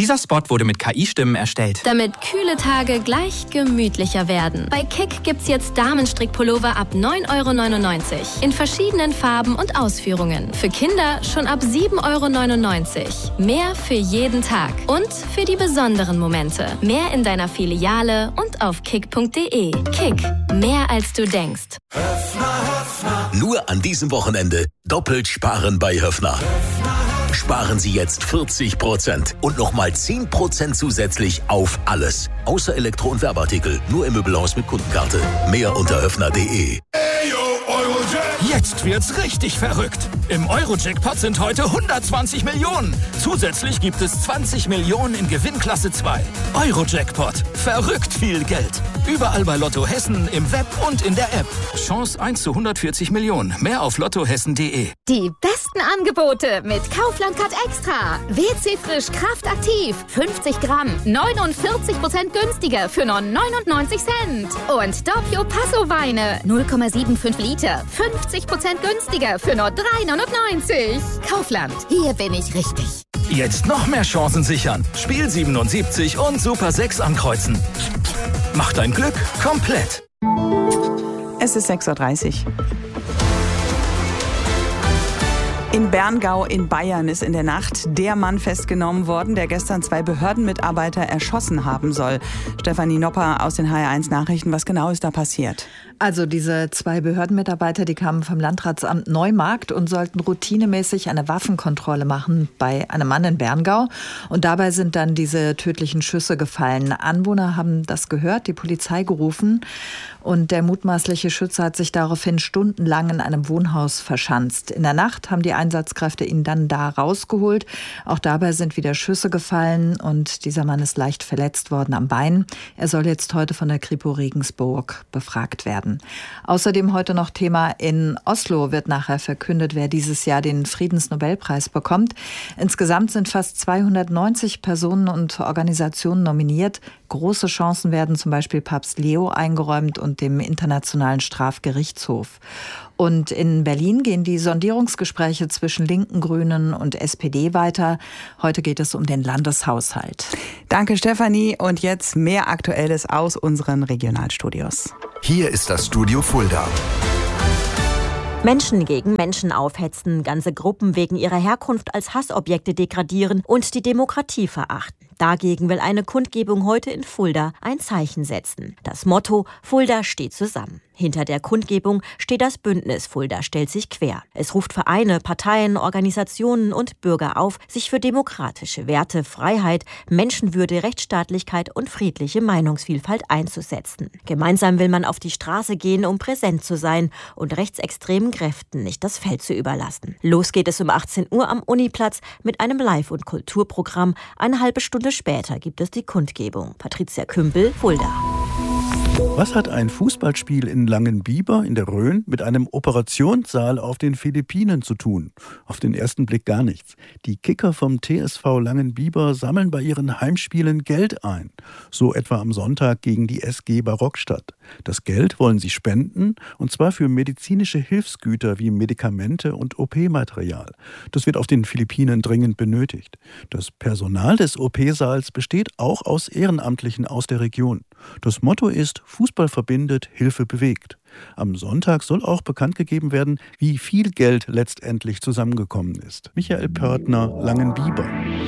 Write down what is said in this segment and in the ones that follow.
Dieser Spot wurde mit KI-Stimmen erstellt. Damit kühle Tage gleich gemütlicher werden. Bei Kick gibt's jetzt Damenstrickpullover ab 9,99 € in verschiedenen Farben und Ausführungen. Für Kinder schon ab 7,99 €. Mehr für jeden Tag und für die besonderen Momente. Mehr in deiner Filiale und auf kick.de. Kick, mehr als du denkst. Nur an diesem Wochenende doppelt sparen bei Höffner. Sparen Sie jetzt 40% und nochmal 10% zusätzlich auf alles. Außer Elektro- und Werbeartikel. Nur im Möbelhaus mit Kundenkarte. Mehr unter höffner.de. Jetzt wird's richtig verrückt. Im Euro-Jackpot sind heute 120 Millionen. Zusätzlich gibt es 20 Millionen in Gewinnklasse 2. Euro-Jackpot. Verrückt viel Geld. Überall bei Lotto Hessen, im Web und in der App. Chance 1 zu 140 Millionen. Mehr auf lottohessen.de. Die besten Angebote mit Kaufland Card Extra. WC Frisch Kraft Aktiv. 50 Gramm. 49% günstiger für nur 99 Cent. Und Doppio Passo Weine. 0,75 Liter. 50% günstiger für nur 3,99 €. Kaufland. Hier bin ich richtig. Jetzt noch mehr Chancen sichern. Spiel 77 und Super 6 ankreuzen. Mach dein Glück komplett. Es ist 6:30 Uhr. In Berngau in Bayern ist in der Nacht der Mann festgenommen worden, der gestern 2 Behördenmitarbeiter erschossen haben soll. Stefanie Nopper aus den HR1 Nachrichten. Was genau ist da passiert? Also diese 2 Behördenmitarbeiter, die kamen vom Landratsamt Neumarkt und sollten routinemäßig eine Waffenkontrolle machen bei einem Mann in Berngau. Und dabei sind dann diese tödlichen Schüsse gefallen. Anwohner haben das gehört, die Polizei gerufen. Und der mutmaßliche Schütze hat sich daraufhin stundenlang in einem Wohnhaus verschanzt. In der Nacht haben die Einsatzkräfte ihn dann da rausgeholt. Auch dabei sind wieder Schüsse gefallen und dieser Mann ist leicht verletzt worden am Bein. Er soll jetzt heute von der Kripo Regensburg befragt werden. Außerdem heute noch Thema: in Oslo wird nachher verkündet, wer dieses Jahr den Friedensnobelpreis bekommt. Insgesamt sind fast 290 Personen und Organisationen nominiert. Große Chancen werden zum Beispiel Papst Leo eingeräumt und dem Internationalen Strafgerichtshof. Und in Berlin gehen die Sondierungsgespräche zwischen Linken, Grünen und SPD weiter. Heute geht es um den Landeshaushalt. Danke, Stefanie. Und jetzt mehr Aktuelles aus unseren Regionalstudios. Hier ist das Studio Fulda. Menschen gegen Menschen aufhetzen, ganze Gruppen wegen ihrer Herkunft als Hassobjekte degradieren und die Demokratie verachten. Dagegen will eine Kundgebung heute in Fulda ein Zeichen setzen. Das Motto: Fulda steht zusammen. Hinter der Kundgebung steht das Bündnis Fulda stellt sich quer. Es ruft Vereine, Parteien, Organisationen und Bürger auf, sich für demokratische Werte, Freiheit, Menschenwürde, Rechtsstaatlichkeit und friedliche Meinungsvielfalt einzusetzen. Gemeinsam will man auf die Straße gehen, um präsent zu sein und rechtsextremen Kräften nicht das Feld zu überlassen. Los geht es um 18 Uhr am Uniplatz mit einem Live- und Kulturprogramm. Eine halbe Stunde später gibt es die Kundgebung. Patricia Kümpel, Fulda. Was hat ein Fußballspiel in Langenbiber in der Rhön mit einem Operationssaal auf den Philippinen zu tun? Auf den ersten Blick gar nichts. Die Kicker vom TSV Langenbiber sammeln bei ihren Heimspielen Geld ein. So etwa am Sonntag gegen die SG Barockstadt. Das Geld wollen sie spenden, und zwar für medizinische Hilfsgüter wie Medikamente und OP-Material. Das wird auf den Philippinen dringend benötigt. Das Personal des OP-Saals besteht auch aus Ehrenamtlichen aus der Region. Das Motto ist: Fußball verbindet, Hilfe bewegt. Am Sonntag soll auch bekannt gegeben werden, wie viel Geld letztendlich zusammengekommen ist. Michael Pörtner, Langenbiber.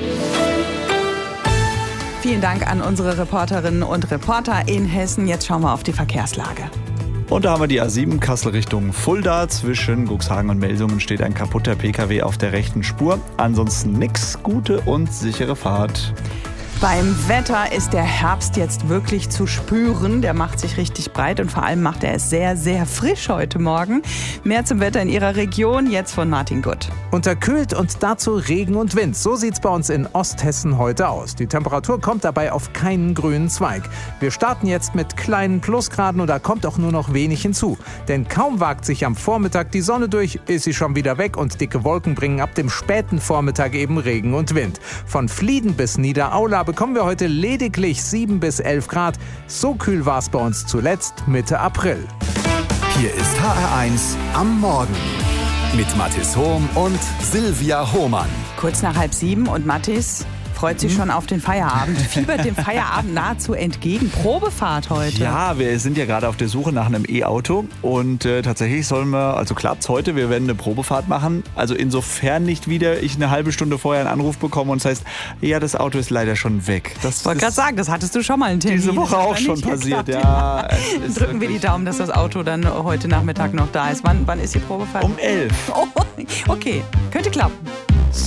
Vielen Dank an unsere Reporterinnen und Reporter in Hessen. Jetzt schauen wir auf die Verkehrslage. Und da haben wir die A7 Kassel Richtung Fulda. Zwischen Cuxhagen und Melsungen steht ein kaputter PKW auf der rechten Spur. Ansonsten nix, gute und sichere Fahrt. Beim Wetter ist der Herbst jetzt wirklich zu spüren. Der macht sich richtig breit und vor allem macht er es sehr, sehr frisch heute Morgen. Mehr zum Wetter in Ihrer Region jetzt von Martin Gutt. Unterkühlt und dazu Regen und Wind. So sieht's bei uns in Osthessen heute aus. Die Temperatur kommt dabei auf keinen grünen Zweig. Wir starten jetzt mit kleinen Plusgraden und da kommt auch nur noch wenig hinzu. Denn kaum wagt sich am Vormittag die Sonne durch, ist sie schon wieder weg und dicke Wolken bringen ab dem späten Vormittag eben Regen und Wind. Von Flieden bis Niederaula bekommen wir heute lediglich 7 bis 11 Grad. So kühl war es bei uns zuletzt Mitte April. Hier ist HR1 am Morgen mit Mathis Hohm und Silvia Hohmann. Kurz nach 6:30 und Mathis, freut sich schon auf den Feierabend. Fiebert dem Feierabend nahezu entgegen. Probefahrt heute. Ja, wir sind ja gerade auf der Suche nach einem E-Auto und tatsächlich klappt's heute, wir werden eine Probefahrt machen. Also insofern nicht wieder ich eine halbe Stunde vorher einen Anruf bekomme und das heißt, ja, das Auto ist leider schon weg. Ich wollte gerade sagen, das hattest du schon mal einen Termin. Diese Woche auch schon passiert, ja. Drücken wir die Daumen, dass das Auto dann heute Nachmittag noch da ist. Wann ist die Probefahrt? Um 11. Oh, okay, könnte klappen.